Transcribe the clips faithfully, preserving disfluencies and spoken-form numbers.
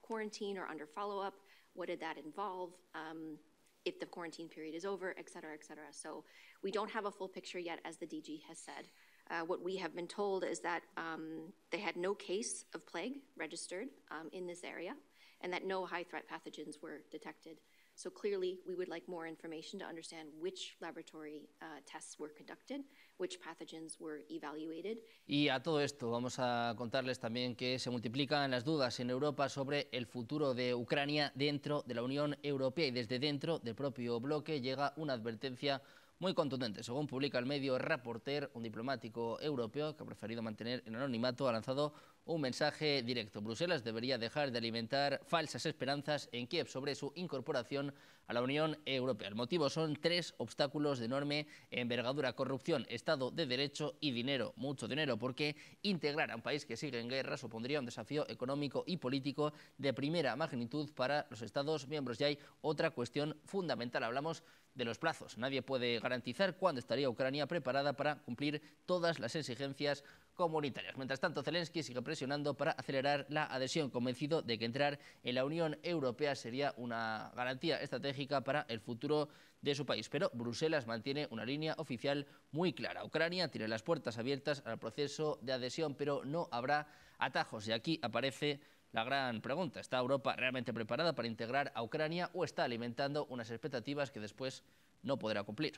quarantine or under follow-up? What did that involve? Um, if the quarantine period is over, et cetera, et cetera. So we don't have a full picture yet, as the D G has said. Uh, what we have been told is that um, they had no case of plague registered um, in this area, and that no high-threat pathogens were detected. So clearly, we would like more information to understand which laboratory uh, tests were conducted, which pathogens were evaluated. Y a todo esto vamos a contarles también que se multiplican las dudas en Europa sobre el futuro de Ucrania dentro de la Unión Europea, y desde dentro del propio bloque llega una advertencia muy contundente. Según publica el medio Reporter, un diplomático europeo que ha preferido mantener el anonimato ha lanzado un mensaje directo. Bruselas debería dejar de alimentar falsas esperanzas en Kiev sobre su incorporación a la Unión Europea. El motivo son tres obstáculos de enorme envergadura: corrupción, Estado de Derecho y dinero, mucho dinero, porque integrar a un país que sigue en guerra supondría un desafío económico y político de primera magnitud para los Estados miembros. Y hay otra cuestión fundamental, hablamos de los plazos. Nadie puede garantizar cuándo estaría Ucrania preparada para cumplir todas las exigencias comunitarias. Mientras tanto, Zelensky sigue presionando para acelerar la adhesión, convencido de que entrar en la Unión Europea sería una garantía estratégica para el futuro de su país. Pero Bruselas mantiene una línea oficial muy clara. Ucrania tiene las puertas abiertas al proceso de adhesión, pero no habrá atajos. Y aquí aparece la gran pregunta: ¿está Europa realmente preparada para integrar a Ucrania o está alimentando unas expectativas que después no podrá cumplir?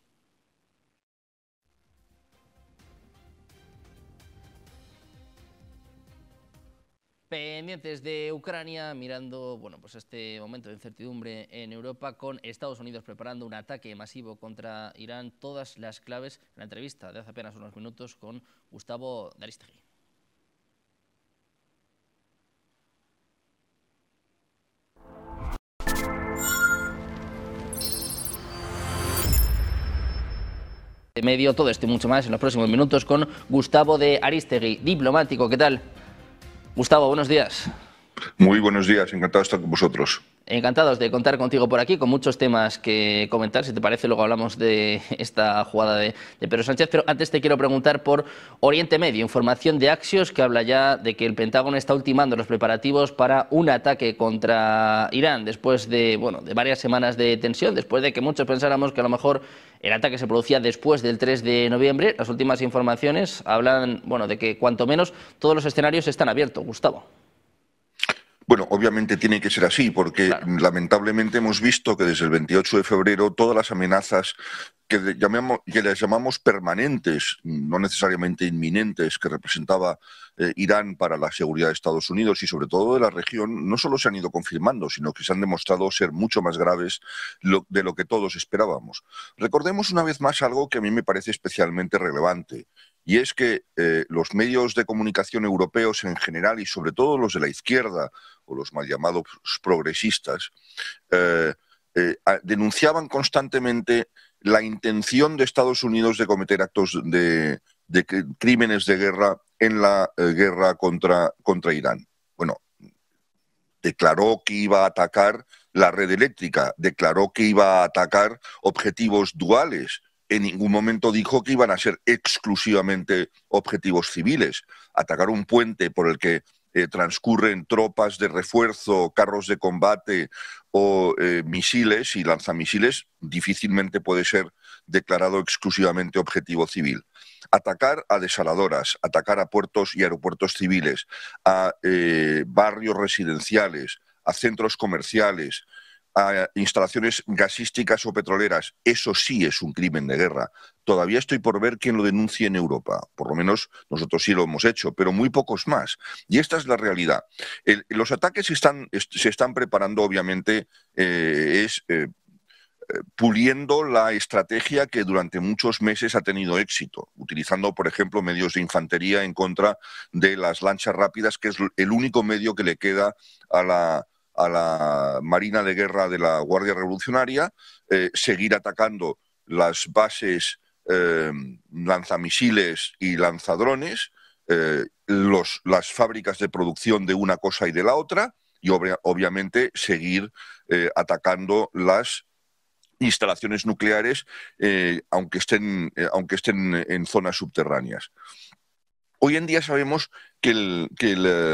Pendientes de Ucrania, mirando bueno, pues este momento de incertidumbre en Europa, con Estados Unidos preparando un ataque masivo contra Irán. Todas las claves en la entrevista de hace apenas unos minutos con Gustavo de Aristegui. De medio, todo esto y mucho más en los próximos minutos con Gustavo de Aristegui, diplomático. ¿Qué tal? Gustavo, buenos días. Muy buenos días, encantado de estar con vosotros. Encantados de contar contigo por aquí, con muchos temas que comentar. Si te parece, luego hablamos de esta jugada de, de Pedro Sánchez. Pero antes te quiero preguntar por Oriente Medio. Información de Axios que habla ya de que el Pentágono está ultimando los preparativos para un ataque contra Irán después de, bueno, de varias semanas de tensión, después de que muchos pensáramos que a lo mejor el ataque se producía después del tres de noviembre. Las últimas informaciones hablan, bueno, de que cuanto menos todos los escenarios están abiertos. Gustavo. Bueno, obviamente tiene que ser así, porque claro, lamentablemente hemos visto que desde el veintiocho de febrero todas las amenazas que, llamamos, que les llamamos permanentes, no necesariamente inminentes, que representaba eh, Irán para la seguridad de Estados Unidos y sobre todo de la región, no solo se han ido confirmando, sino que se han demostrado ser mucho más graves lo, de lo que todos esperábamos. Recordemos una vez más algo que a mí me parece especialmente relevante, y es que eh, los medios de comunicación europeos en general y sobre todo los de la izquierda o los mal llamados progresistas eh, eh, denunciaban constantemente la intención de Estados Unidos de cometer actos de, de crímenes de guerra en la eh, guerra contra, contra Irán. Bueno, declaró que iba a atacar la red eléctrica, declaró que iba a atacar objetivos duales. En ningún momento dijo que iban a ser exclusivamente objetivos civiles. Atacar un puente por el que eh, transcurren tropas de refuerzo, carros de combate o eh, misiles y lanzamisiles difícilmente puede ser declarado exclusivamente objetivo civil. Atacar a desaladoras, atacar a puertos y aeropuertos civiles, a eh, barrios residenciales, a centros comerciales, a instalaciones gasísticas o petroleras, eso sí es un crimen de guerra. Todavía estoy por ver quién lo denuncie en Europa. Por lo menos nosotros sí lo hemos hecho, pero muy pocos más. Y esta es la realidad. El, los ataques están, se están preparando, obviamente, eh, es eh, puliendo la estrategia que durante muchos meses ha tenido éxito, utilizando, por ejemplo, medios de infantería en contra de las lanchas rápidas, que es el único medio que le queda a la a la Marina de Guerra de la Guardia Revolucionaria, eh, seguir atacando las bases eh, lanzamisiles y lanzadrones, eh, los, las fábricas de producción de una cosa y de la otra, y ob obviamente seguir eh, atacando las instalaciones nucleares, eh, aunque estén, eh, aunque estén en zonas subterráneas. Hoy en día sabemos que el... Que el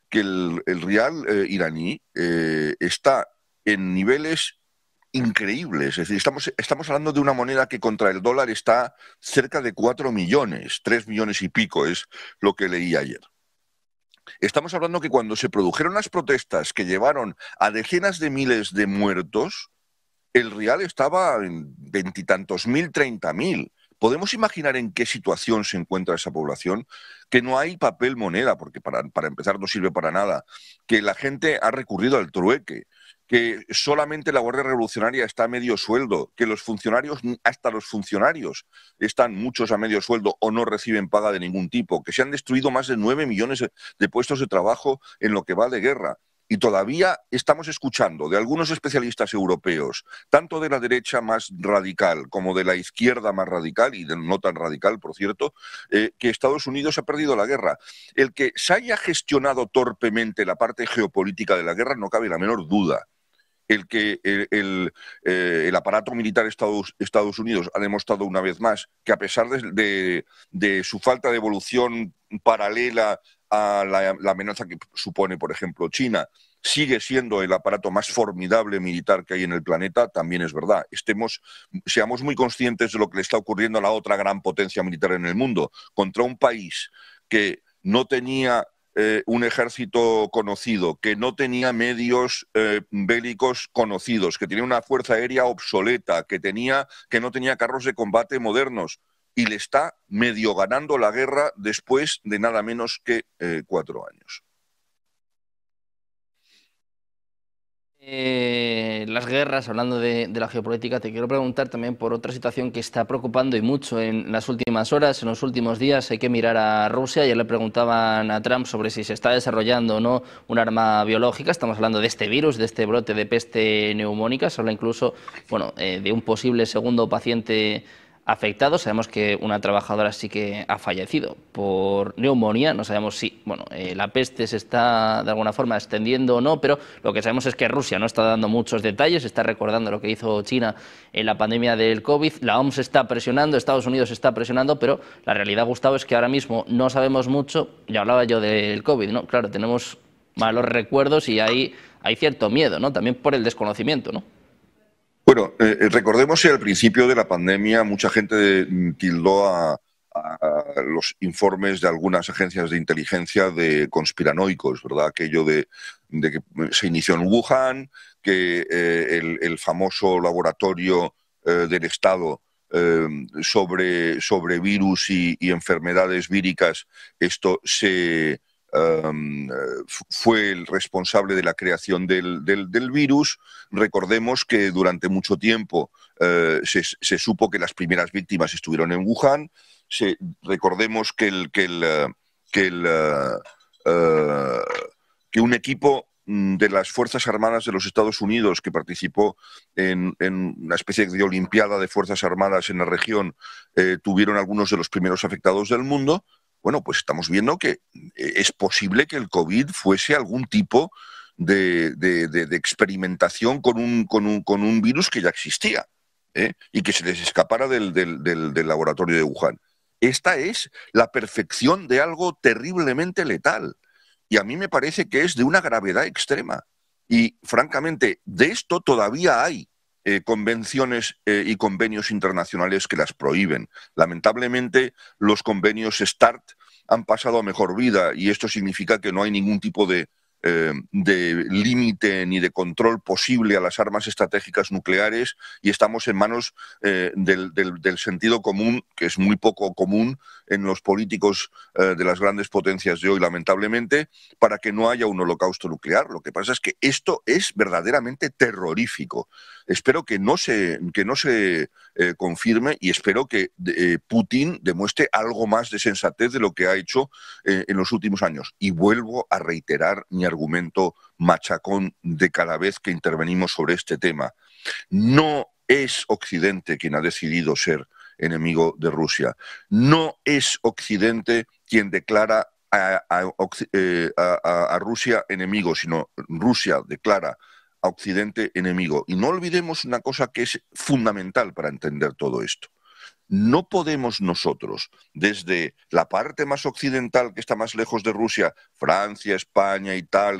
que el, el rial eh, iraní eh, está en niveles increíbles. Es decir, estamos, estamos hablando de una moneda que contra el dólar está cerca de cuatro millones, tres millones y pico es lo que leí ayer. Estamos hablando que cuando se produjeron las protestas que llevaron a decenas de miles de muertos, el rial estaba en veintitantos mil, treinta mil. ¿Podemos imaginar en qué situación se encuentra esa población? Que no hay papel moneda, porque para, para empezar no sirve para nada, que la gente ha recurrido al trueque, que solamente la Guardia Revolucionaria está a medio sueldo, que los funcionarios, hasta los funcionarios, están muchos a medio sueldo o no reciben paga de ningún tipo, que se han destruido más de nueve millones de puestos de trabajo en lo que va de guerra. Y todavía estamos escuchando de algunos especialistas europeos, tanto de la derecha más radical como de la izquierda más radical, y de no tan radical, por cierto, eh, que Estados Unidos ha perdido la guerra. El que se haya gestionado torpemente la parte geopolítica de la guerra no cabe la menor duda. El que el, el, eh, el aparato militar de Estados, Estados Unidos ha demostrado una vez más que a pesar de, de, de su falta de evolución paralela a la, la amenaza que supone, por ejemplo, China, sigue siendo el aparato más formidable militar que hay en el planeta, también es verdad. Estemos, seamos muy conscientes de lo que le está ocurriendo a la otra gran potencia militar en el mundo, contra un país que no tenía eh, un ejército conocido, que no tenía medios eh, bélicos conocidos, que tenía una fuerza aérea obsoleta, que, tenía, que no tenía carros de combate modernos, y le está medio ganando la guerra después de nada menos que eh, cuatro años. Eh, las guerras, hablando de, de la geopolítica, te quiero preguntar también por otra situación que está preocupando y mucho en las últimas horas, en los últimos días. Hay que mirar a Rusia. Ayer le preguntaban a Trump sobre si se está desarrollando o no un arma biológica. Estamos hablando de este virus, de este brote de peste neumónica. Se habla incluso, bueno, eh, de un posible segundo paciente afectado. Sabemos que una trabajadora sí que ha fallecido por neumonía. No sabemos si bueno, eh, la peste se está de alguna forma extendiendo o no, pero lo que sabemos es que Rusia no está dando muchos detalles, está recordando lo que hizo China en la pandemia del COVID. La O M S está presionando, Estados Unidos está presionando, pero la realidad, Gustavo, es que ahora mismo no sabemos mucho. Ya hablaba yo del COVID, ¿no? Claro, tenemos malos recuerdos y hay, hay cierto miedo, ¿no? También por el desconocimiento, ¿no? Bueno, eh, recordemos que al principio de la pandemia mucha gente tildó a, a los informes de algunas agencias de inteligencia de conspiranoicos, ¿verdad? Aquello de, de que se inició en Wuhan, que eh, el, el famoso laboratorio eh, del Estado eh, sobre, sobre virus y, y enfermedades víricas, esto se... Um, fue el responsable de la creación del, del, del virus. Recordemos que durante mucho tiempo uh, se, se supo que las primeras víctimas estuvieron en Wuhan. Se, recordemos que, el, que, el, uh, que, el, uh, uh, que un equipo de las Fuerzas Armadas de los Estados Unidos que participó en, en una especie de olimpiada de Fuerzas Armadas en la región eh, tuvieron algunos de los primeros afectados del mundo. Bueno, pues estamos viendo que es posible que el COVID fuese algún tipo de, de, de, de experimentación con un, con, un, con un virus que ya existía, ¿eh? Y que se les escapara del, del, del, del laboratorio de Wuhan. Esta es la perfección de algo terriblemente letal. Y a mí me parece que es de una gravedad extrema. Y, francamente, de esto todavía hay Eh, convenciones eh, y convenios internacionales que las prohíben. Lamentablemente, los convenios START han pasado a mejor vida y esto significa que no hay ningún tipo de, eh, de límite ni de control posible a las armas estratégicas nucleares y estamos en manos eh, del, del, del sentido común, que es muy poco común en los políticos eh, de las grandes potencias de hoy, lamentablemente, para que no haya un holocausto nuclear. Lo que pasa es que esto es verdaderamente terrorífico. Espero que no se, que no se eh, confirme y espero que eh, Putin demuestre algo más de sensatez de lo que ha hecho eh, en los últimos años. Y vuelvo a reiterar mi argumento machacón de cada vez que intervenimos sobre este tema. No es Occidente quien ha decidido ser enemigo de Rusia. No es Occidente quien declara a, a, a, a Rusia enemigo, sino Rusia declara a Occidente enemigo. Y no olvidemos una cosa que es fundamental para entender todo esto. no podemos nosotros, desde la parte más occidental que está más lejos de Rusia, Francia, España, Italia,